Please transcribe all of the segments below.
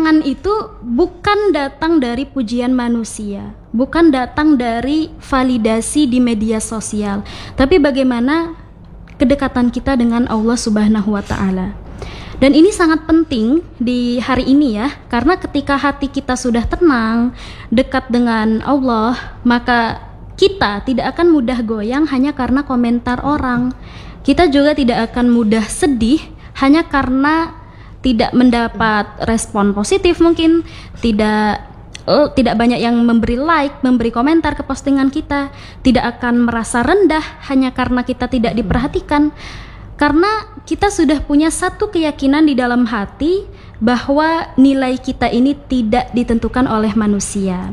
kesenangan itu bukan datang dari pujian manusia, bukan datang dari validasi di media sosial, tapi bagaimana kedekatan kita dengan Allah Subhanahu wa Ta'ala. Dan ini sangat penting di hari ini ya, karena ketika hati kita sudah tenang, dekat dengan Allah, maka kita tidak akan mudah goyang hanya karena komentar orang. Kita juga tidak akan mudah sedih hanya karena tidak mendapat respon positif, mungkin tidak banyak yang memberi like, memberi komentar ke postingan kita, tidak akan merasa rendah hanya karena kita tidak diperhatikan, karena kita sudah punya satu keyakinan di dalam hati bahwa nilai kita ini tidak ditentukan oleh manusia.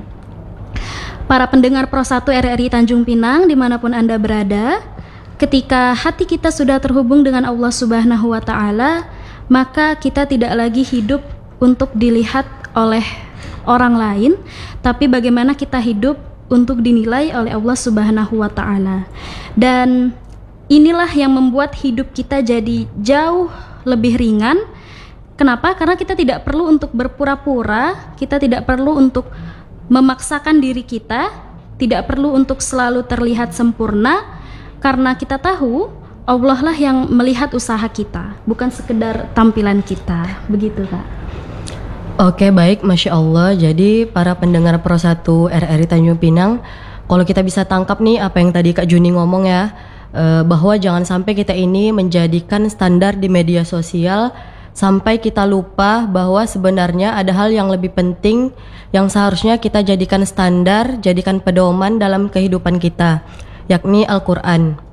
Para pendengar Pro 1 RRI Tanjung Pinang dimanapun Anda berada, ketika hati kita sudah terhubung dengan Allah Subhanahu wa Ta'ala, maka kita tidak lagi hidup untuk dilihat oleh orang lain, tapi bagaimana kita hidup untuk dinilai oleh Allah Subhanahu wa Ta'ala. Dan inilah yang membuat hidup kita jadi jauh lebih ringan. Kenapa? Karena kita tidak perlu untuk berpura-pura, kita tidak perlu untuk memaksakan diri kita, tidak perlu untuk selalu terlihat sempurna, karena kita tahu Allah lah yang melihat usaha kita, bukan sekedar tampilan kita. Begitu, Kak. Oke, baik, Masya Allah. Jadi para pendengar Pro 1 RRI Tanjung Pinang, kalau kita bisa tangkap nih apa yang tadi Kak Juni ngomong ya, bahwa jangan sampai kita ini menjadikan standar di media sosial sampai kita lupa bahwa sebenarnya ada hal yang lebih penting yang seharusnya kita jadikan standar, jadikan pedoman dalam kehidupan kita, yakni Al-Quran.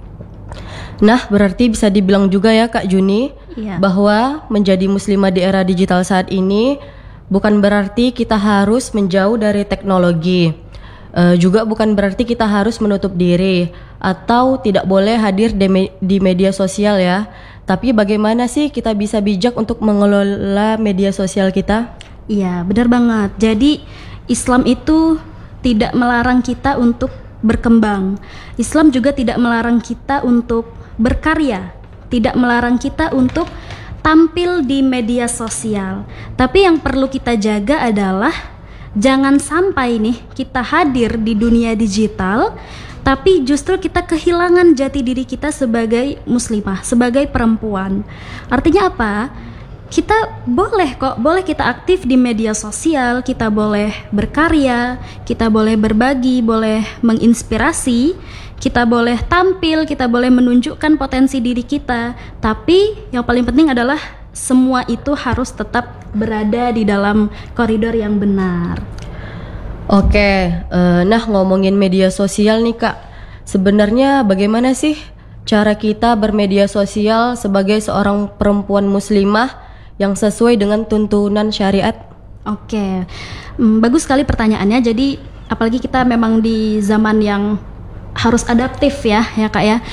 Nah, berarti bisa dibilang juga ya Kak Juni, bahwa menjadi muslimah di era digital saat ini bukan berarti kita harus menjauh dari teknologi, juga bukan berarti kita harus menutup diri atau tidak boleh hadir di media sosial ya. Tapi bagaimana sih kita bisa bijak untuk mengelola media sosial kita? Iya, benar banget. Jadi Islam itu tidak melarang kita untuk berkembang. Islam juga tidak melarang kita untuk berkarya, tidak melarang kita untuk tampil di media sosial. Tapi yang perlu kita jaga adalah jangan sampai nih kita hadir di dunia digital, tapi justru kita kehilangan jati diri kita sebagai muslimah, sebagai perempuan. Artinya apa? Kita boleh kita aktif di media sosial, kita boleh berkarya, kita boleh berbagi, boleh menginspirasi, kita boleh tampil, kita boleh menunjukkan potensi diri kita. Tapi yang paling penting adalah semua itu harus tetap berada di dalam koridor yang benar. Oke, nah ngomongin media sosial nih Kak, sebenarnya bagaimana sih cara kita bermedia sosial sebagai seorang perempuan muslimah yang sesuai dengan tuntunan syariat? Oke, bagus sekali pertanyaannya. Jadi apalagi kita memang di zaman yang harus adaptif ya Kak ya.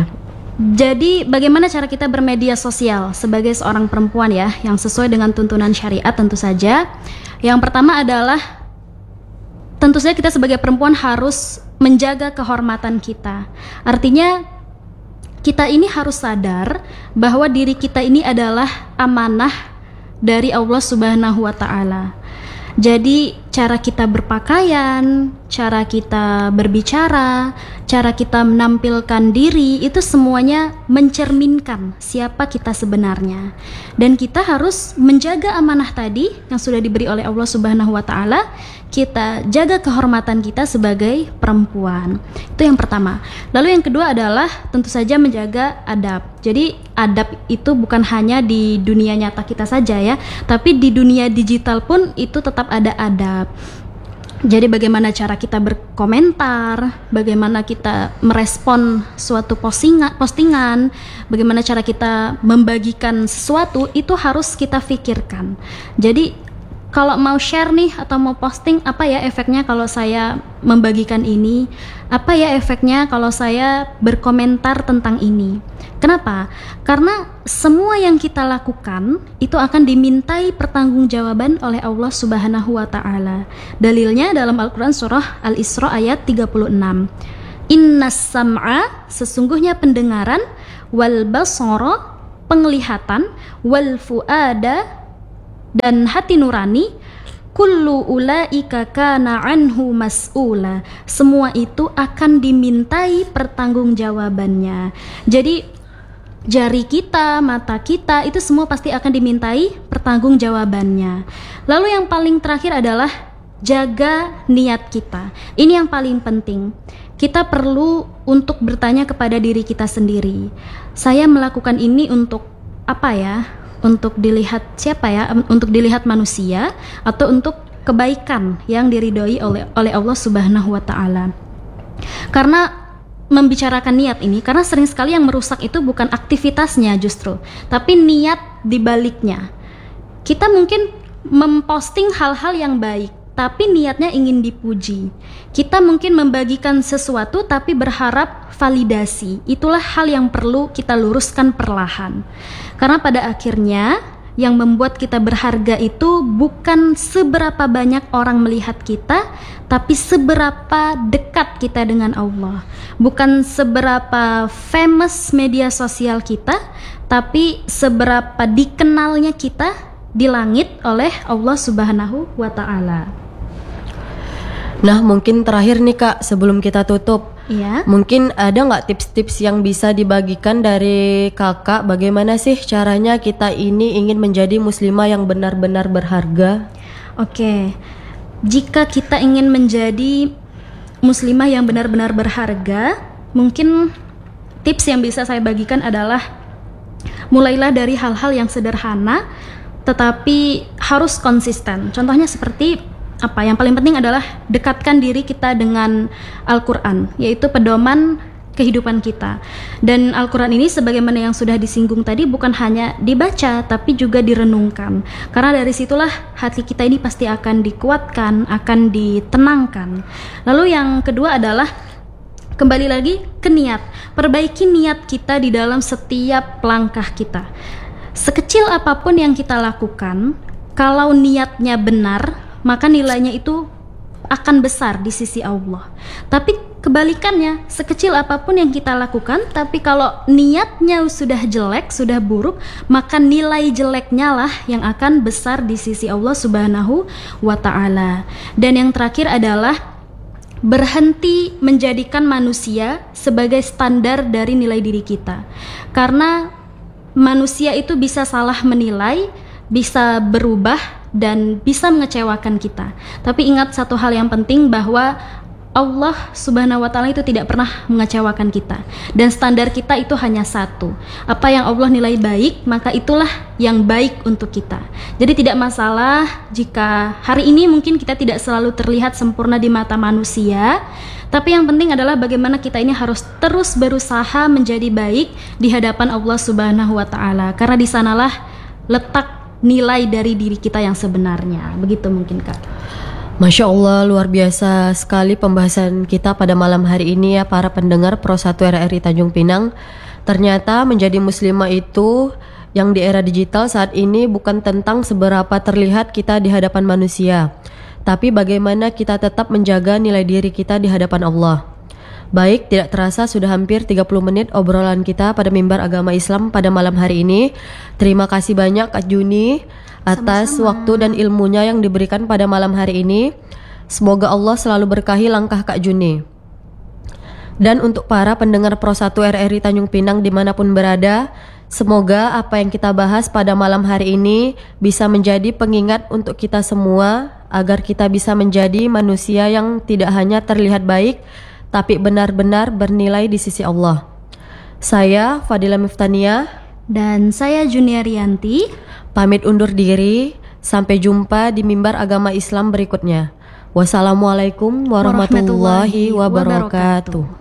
Jadi bagaimana cara kita bermedia sosial sebagai seorang perempuan ya, yang sesuai dengan tuntunan syariat? Tentu saja yang pertama adalah tentu saja kita sebagai perempuan harus menjaga kehormatan kita. Artinya kita ini harus sadar bahwa diri kita ini adalah amanah dari Allah Subhanahu wa Ta'ala. Jadi cara kita berpakaian, cara kita berbicara, cara kita menampilkan diri, itu semuanya mencerminkan siapa kita sebenarnya. Dan kita harus menjaga amanah tadi yang sudah diberi oleh Allah Subhanahu wa Ta'ala. Kita jaga kehormatan kita sebagai perempuan. Itu yang pertama. Lalu yang kedua adalah tentu saja menjaga adab. Jadi adab itu bukan hanya di dunia nyata kita saja ya, tapi di dunia digital pun itu tetap ada adab. Jadi bagaimana cara kita berkomentar, bagaimana kita merespon suatu postingan, bagaimana cara kita membagikan sesuatu, itu harus kita pikirkan. Jadi kalau mau share nih atau mau posting, apa ya efeknya kalau saya membagikan ini? Apa ya efeknya kalau saya berkomentar tentang ini? Kenapa? Karena semua yang kita lakukan itu akan dimintai pertanggungjawaban oleh Allah Subhanahu wa Ta'ala. Dalilnya dalam Al-Quran surah Al-Isra ayat 36. Innas sam'a, sesungguhnya pendengaran, wal basara, penglihatan, wal fuada, dan hati nurani, kullu ulaika kana anhu mas'ula. Semua itu akan dimintai pertanggungjawabannya. Jadi jari kita, mata kita itu semua pasti akan dimintai pertanggungjawabannya. Lalu yang paling terakhir adalah jaga niat kita. Ini yang paling penting. Kita perlu untuk bertanya kepada diri kita sendiri. Saya melakukan ini untuk apa ya? Untuk dilihat siapa ya? Untuk dilihat manusia atau untuk kebaikan yang diridhoi oleh Allah Subhanahu wa taala. Karena membicarakan niat ini, karena sering sekali yang merusak itu bukan aktivitasnya justru, tapi niat di baliknya. Kita mungkin memposting hal-hal yang baik, tapi niatnya ingin dipuji. Kita mungkin membagikan sesuatu tapi berharap validasi. Itulah hal yang perlu kita luruskan perlahan. Karena pada akhirnya yang membuat kita berharga itu bukan seberapa banyak orang melihat kita, tapi seberapa dekat kita dengan Allah. Bukan seberapa famous media sosial kita, tapi seberapa dikenalnya kita di langit oleh Allah Subhanahu wa taala. Nah, mungkin terakhir nih Kak, sebelum kita tutup, mungkin ada nggak tips-tips yang bisa dibagikan dari Kakak, bagaimana sih caranya kita ini ingin menjadi muslimah yang benar-benar berharga? Oke, jika kita ingin menjadi muslimah yang benar-benar berharga, mungkin tips yang bisa saya bagikan adalah mulailah dari hal-hal yang sederhana, tetapi harus konsisten. Contohnya seperti apa? Yang paling penting adalah dekatkan diri kita dengan Al-Quran, yaitu pedoman kehidupan kita. Dan Al-Quran ini sebagaimana yang sudah disinggung tadi bukan hanya dibaca tapi juga direnungkan. Karena dari situlah hati kita ini pasti akan dikuatkan, akan ditenangkan. Lalu yang kedua adalah kembali lagi ke niat. Perbaiki niat kita di dalam setiap langkah kita. Sekecil apapun yang kita lakukan, kalau niatnya benar, maka nilainya itu akan besar di sisi Allah. Tapi kebalikannya, sekecil apapun yang kita lakukan, tapi kalau niatnya sudah jelek, sudah buruk, maka nilai jeleknya lah yang akan besar di sisi Allah Subhanahu wa ta'ala. Dan yang terakhir adalah berhenti menjadikan manusia sebagai standar dari nilai diri kita. Karena manusia itu bisa salah menilai, bisa berubah, dan bisa mengecewakan kita. Tapi ingat satu hal yang penting, bahwa Allah Subhanahu wa ta'ala itu tidak pernah mengecewakan kita. Dan standar kita itu hanya satu. Apa yang Allah nilai baik, maka itulah yang baik untuk kita. Jadi tidak masalah jika hari ini mungkin kita tidak selalu terlihat sempurna di mata manusia, tapi yang penting adalah bagaimana kita ini harus terus berusaha menjadi baik di hadapan Allah Subhanahu wa ta'ala. Karena di sanalah letak nilai dari diri kita yang sebenarnya. Begitu mungkin Kak. Masya Allah, luar biasa sekali pembahasan kita pada malam hari ini ya para pendengar Pro 1 RRI Tanjung Pinang. Ternyata menjadi muslimah itu yang di era digital saat ini bukan tentang seberapa terlihat kita di hadapan manusia, tapi bagaimana kita tetap menjaga nilai diri kita di hadapan Allah. Baik, tidak terasa sudah hampir 30 menit obrolan kita pada Mimbar Agama Islam pada malam hari ini. Terima kasih banyak Kak Juni atas waktu dan ilmunya yang diberikan pada malam hari ini. Semoga Allah selalu berkahi langkah Kak Juni. Dan untuk para pendengar Pro 1 RRI Tanjung Pinang dimanapun berada, semoga apa yang kita bahas pada malam hari ini bisa menjadi pengingat untuk kita semua, agar kita bisa menjadi manusia yang tidak hanya terlihat baik, tapi benar-benar bernilai di sisi Allah. Saya Fadila Miftania dan saya Juniarianti pamit undur diri. Sampai jumpa di Mimbar Agama Islam berikutnya. Wassalamualaikum warahmatullahi wabarakatuh.